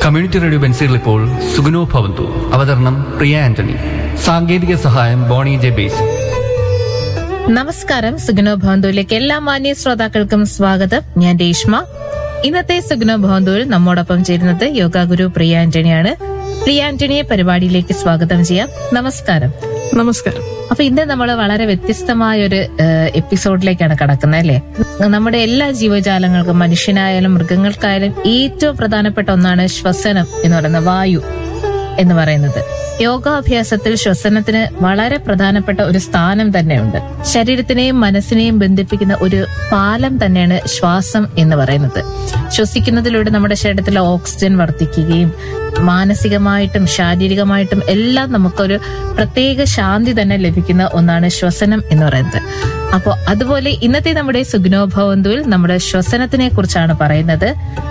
Community radio ബെൻസിൽ ഇപ്പോൾ സുഗുനോ ഭവന്തു. അവതരണം പ്രിയ ആന്റണി. സാങ്കേതിക സഹായം ബോണി ജെ ബേസ്. നമസ്കാരം. സുഗുനോ ഭവന്തുവിലേക്ക് എല്ലാ മാന്യ ശ്രോതാക്കൾക്കും സ്വാഗതം. ഞാൻ രേഷ്മ. ഇന്നത്തെ സുഗുനോ ഭവന്തുവിൽ നമ്മോടൊപ്പം ചേരുന്നത് യോഗ ഗുരു പ്രിയ ആന്റണിയാണ്. പ്രിയ ആന്റണിയെ പരിപാടിയിലേക്ക് സ്വാഗതം ചെയ്യാം. നമസ്കാരം. നമസ്കാരം. അപ്പൊ ഇന്ന് നമ്മൾ വളരെ വ്യത്യസ്തമായ ഒരു എപ്പിസോഡിലേക്കാണ് കടക്കുന്നത്, അല്ലെ? നമ്മുടെ എല്ലാ ജീവജാലങ്ങൾക്കും, മനുഷ്യനായാലും മൃഗങ്ങൾക്കായാലും ഏറ്റവും പ്രധാനപ്പെട്ട ഒന്നാണ് ശ്വസനം എന്ന് പറയുന്നത്, വായു എന്ന് പറയുന്നത്. യോഗാഭ്യാസത്തിൽ ശ്വസനത്തിന് വളരെ പ്രധാനപ്പെട്ട ഒരു സ്ഥാനം തന്നെയുണ്ട്. ശരീരത്തിനെയും മനസ്സിനെയും ബന്ധിപ്പിക്കുന്ന ഒരു പാലം തന്നെയാണ് ശ്വാസം എന്ന് പറയുന്നത്. ശ്വസിക്കുന്നതിലൂടെ നമ്മുടെ ശരീരത്തിലെ ഓക്സിജൻ വർദ്ധിക്കുകയും മാനസികമായിട്ടും ശാരീരികമായിട്ടും എല്ലാം നമുക്കൊരു പ്രത്യേക ശാന്തി തന്നെ ലഭിക്കുന്ന ഒന്നാണ് ശ്വസനം എന്ന് പറയുന്നത്. അപ്പോൾ അതുപോലെ ഇന്നത്തെ നമ്മുടെ സുഗുനോ ഭവന്തുവിൽ നമ്മുടെ ശ്വസനത്തിനെ കുറിച്ചാണ് പറയുന്നത്.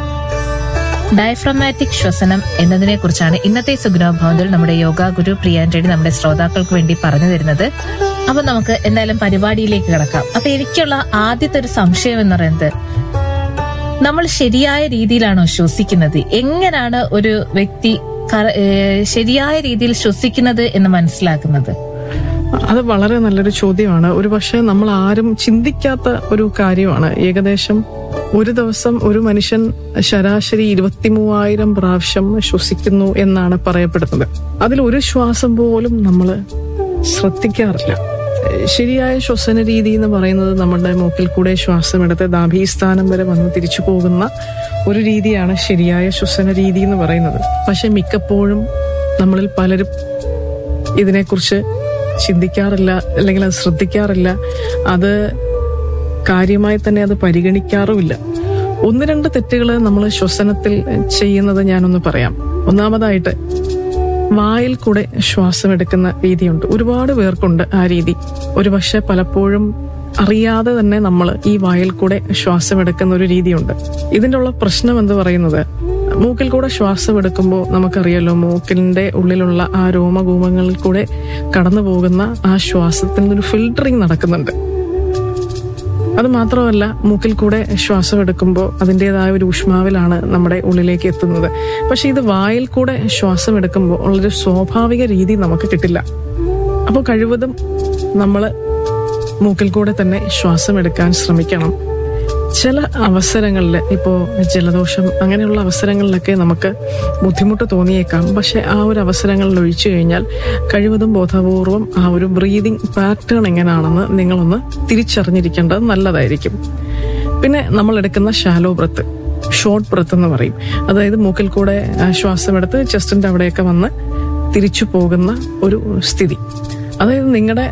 ഡയഫ്രമാറ്റിക് ശ്വസനം എന്നതിനെ കുറിച്ചാണ് ഇന്നത്തെ സുഗുനോ ഭവന്തുവിൽ നമ്മുടെ യോഗ ഗുരു പ്രിയ ആന്റണി നമ്മുടെ ശ്രോതാക്കൾക്ക് വേണ്ടി പറഞ്ഞു തരുന്നത്. അപ്പൊ നമുക്ക് എന്തായാലും പരിപാടിയിലേക്ക് കിടക്കാം. അപ്പൊ എനിക്കുള്ള ആദ്യത്തെ ഒരു സംശയം എന്ന് പറയുന്നത്, നമ്മൾ ശരിയായ രീതിയിലാണോ ശ്വസിക്കുന്നത്? എങ്ങനെയാണ് ഒരു വ്യക്തി ശരിയായ രീതിയിൽ ശ്വസിക്കുന്നത് എന്ന് മനസ്സിലാക്കുന്നത്? അത് വളരെ നല്ലൊരു ചോദ്യമാണ്. ഒരു പക്ഷേ നമ്മൾ ആരും ചിന്തിക്കാത്ത ഒരു കാര്യമാണ്. ഏകദേശം ഒരു ദിവസം ഒരു മനുഷ്യൻ ശരാശരി 23,000 പ്രാവശ്യം ശ്വസിക്കുന്നു എന്നാണ് പറയപ്പെടുന്നത്. അതിൽ ഒരു ശ്വാസം പോലും നമ്മൾ ശ്രദ്ധിക്കാറില്ല. ശരിയായ ശ്വസന രീതി എന്ന് പറയുന്നത് നമ്മുടെ മൂക്കിൽ കൂടെ ശ്വാസം എടുത്ത് നാഭീസ്ഥാനം വരെ വന്ന് തിരിച്ചു പോകുന്ന ഒരു രീതിയാണ് ശരിയായ ശ്വസന രീതി എന്ന് പറയുന്നത്. പക്ഷെ മിക്കപ്പോഴും നമ്മളിൽ പലരും ഇതിനെക്കുറിച്ച് ചിന്തിക്കാറില്ല, അല്ലെങ്കിൽ അത് ശ്രദ്ധിക്കാറില്ല. അത് കാര്യമായി തന്നെ അത് പരിഗണിക്കാറുമില്ല. 1-2 തെറ്റുകൾ നമ്മൾ ശ്വസനത്തിൽ ചെയ്യുന്നത് ഞാനൊന്ന് പറയാം. ഒന്നാമതായിട്ട് വായിൽ കൂടെ ശ്വാസം എടുക്കുന്ന രീതിയുണ്ട്. ഒരുപാട് പേർക്കുണ്ട് ആ രീതി. ഒരുപക്ഷെ പലപ്പോഴും അറിയാതെ തന്നെ നമ്മൾ ഈ വായിൽ കൂടെ ശ്വാസം എടുക്കുന്ന ഒരു രീതിയുണ്ട്. ഇതിൻ്റെ ഉള്ള പ്രശ്നം എന്ന് പറയുന്നത്, മൂക്കിൽ കൂടെ ശ്വാസം എടുക്കുമ്പോൾ നമുക്കറിയാലോ, മൂക്കിന്റെ ഉള്ളിലുള്ള ആ രോമകൂപങ്ങളിൽ കൂടെ കടന്നു പോകുന്ന ആ ശ്വാസത്തിന് ഒരു ഫിൽട്ടറിങ് നടക്കുന്നുണ്ട്. അത് മാത്രമല്ല, മൂക്കിൽ കൂടെ ശ്വാസം എടുക്കുമ്പോൾ അതിൻ്റെതായ ഒരു ഊഷ്മാവിലാണ് നമ്മുടെ ഉള്ളിലേക്ക് എത്തുന്നത്. പക്ഷെ ഇത് വായിൽ കൂടെ ശ്വാസം എടുക്കുമ്പോൾ ഉള്ളൊരു സ്വാഭാവിക രീതി നമുക്ക് കിട്ടില്ല. അപ്പോൾ കഴിവതും നമ്മൾ മൂക്കിൽ കൂടെ തന്നെ ശ്വാസം എടുക്കാൻ ശ്രമിക്കണം. ചില അവസരങ്ങളിൽ, ഇപ്പോൾ ജലദോഷം അങ്ങനെയുള്ള അവസരങ്ങളിലൊക്കെ നമുക്ക് ബുദ്ധിമുട്ട് തോന്നിയേക്കാം. പക്ഷെ ആ ഒരു അവസരങ്ങളിൽ ഒഴിച്ചു കഴിഞ്ഞാൽ കഴിവതും ബോധപൂർവം ആ ഒരു ബ്രീതിങ് പാറ്റേൺ എങ്ങനെയാണെന്ന് നിങ്ങളൊന്ന് തിരിച്ചറിഞ്ഞിരിക്കേണ്ടത് നല്ലതായിരിക്കും. പിന്നെ നമ്മൾ എടുക്കുന്ന ഷാലോ ബ്രത്ത്, ഷോർട്ട് ബ്രത്ത് എന്ന് പറയും. അതായത് മൂക്കിൽ കൂടെ ശ്വാസം എടുത്ത് ചെസ്റ്റിന്റെ അവിടെയൊക്കെ വന്ന് തിരിച്ചു പോകുന്ന ഒരു സ്ഥിതി. അതായത് നിങ്ങളുടെ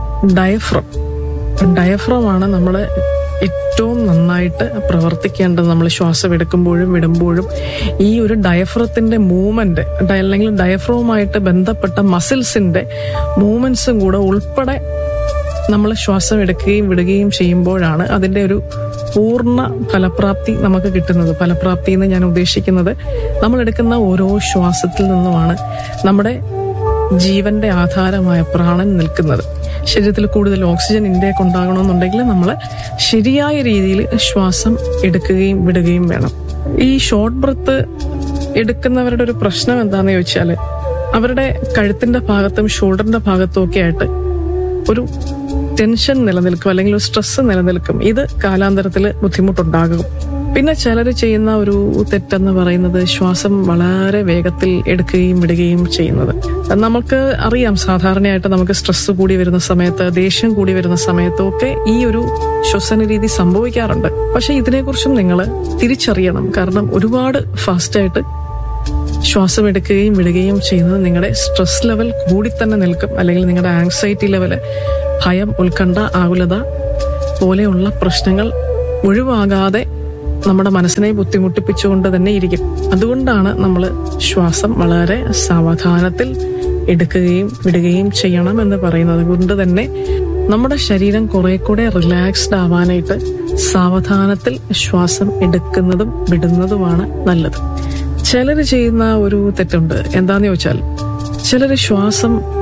ഡയഫ്രമാണ് നമ്മൾ ഏറ്റവും നന്നായിട്ട് പ്രവർത്തിക്കേണ്ടത്. നമ്മൾ ശ്വാസം എടുക്കുമ്പോഴും വിടുമ്പോഴും ഈ ഒരു ഡയഫ്രത്തിന്റെ മൂവ്മെന്റ്, അല്ലെങ്കിൽ ഡയഫ്രവുമായിട്ട് ബന്ധപ്പെട്ട മസിൽസിന്റെ മൂവ്മെന്റ്സും കൂടെ ഉൾപ്പെടെ നമ്മൾ ശ്വാസം എടുക്കുകയും വിടുകയും ചെയ്യുമ്പോഴാണ് അതിന്റെ ഒരു പൂർണ്ണ ഫലപ്രാപ്തി നമുക്ക് കിട്ടുന്നത്. ഫലപ്രാപ്തി എന്ന് ഞാൻ ഉദ്ദേശിക്കുന്നത്, നമ്മൾ എടുക്കുന്ന ഓരോ ശ്വാസത്തിൽ നിന്നുമാണ് നമ്മുടെ ജീവന്റെ ആധാരമായ പ്രാണൻ നിൽക്കുന്നത്. ശരീരത്തിൽ കൂടുതൽ ഓക്സിജൻ ഇൻടേക്ക് ഉണ്ടാകണമെന്നുണ്ടെങ്കിൽ നമ്മൾ ശരിയായ രീതിയിൽ ശ്വാസം എടുക്കുകയും വിടുകയും വേണം. ഈ ഷോർട്ട് ബ്രത്ത് എടുക്കുന്നവരുടെ ഒരു പ്രശ്നം എന്താണെന്ന് ചോദിച്ചാൽ, അവരുടെ കഴുത്തിന്റെ ഭാഗത്തും ഷോൾഡറിന്റെ ഭാഗത്തും ഒക്കെ ആയിട്ട് ഒരു ടെൻഷൻ നിലനിൽക്കും, അല്ലെങ്കിൽ ഒരു സ്ട്രെസ് നിലനിൽക്കും. ഇത് കാലാന്തരത്തിൽ ബുദ്ധിമുട്ടുണ്ടാകും. പിന്നെ ചിലർ ചെയ്യുന്ന ഒരു തെറ്റെന്ന് പറയുന്നത്, ശ്വാസം വളരെ വേഗത്തിൽ എടുക്കുകയും വിടുകയും ചെയ്യുന്നത്. നമുക്ക് അറിയാം, സാധാരണയായിട്ട് നമുക്ക് സ്ട്രെസ് കൂടി വരുന്ന സമയത്ത്, ദേഷ്യം കൂടി വരുന്ന സമയത്തൊക്കെ ഈ ഒരു ശ്വസന രീതി സംഭവിക്കാറുണ്ട്. പക്ഷെ ഇതിനെക്കുറിച്ചും നിങ്ങൾ തിരിച്ചറിയണം. കാരണം ഒരുപാട് ഫാസ്റ്റായിട്ട് ശ്വാസം എടുക്കുകയും വിടുകയും ചെയ്യുന്നത് നിങ്ങളുടെ സ്ട്രെസ് ലെവൽ കൂടി തന്നെ നിൽക്കും, അല്ലെങ്കിൽ നിങ്ങളുടെ ആങ്സൈറ്റി ലെവല്, ഭയം, ഉത്കണ്ഠ, ആകുലത പോലെയുള്ള പ്രശ്നങ്ങൾ ഒഴിവാകാതെ നമ്മുടെ മനസ്സിനെ ബുദ്ധിമുട്ടിപ്പിച്ചുകൊണ്ട് തന്നെ ഇരിക്കും. അതുകൊണ്ടാണ് നമ്മൾ ശ്വാസം വളരെ സാവധാനത്തിൽ എടുക്കുകയും വിടുകയും ചെയ്യണം എന്ന് പറയുന്നത്. കൊണ്ട് തന്നെ നമ്മുടെ ശരീരം കുറെ കൂടെ റിലാക്സ്ഡ് ആവാനായിട്ട് സാവധാനത്തിൽ ശ്വാസം എടുക്കുന്നതും വിടുന്നതുമാണ് നല്ലത്. ചിലർ ചെയ്യുന്ന ഒരു തെറ്റുണ്ട്. എന്താന്ന് ചോദിച്ചാൽ, ചിലർ ശ്വാസം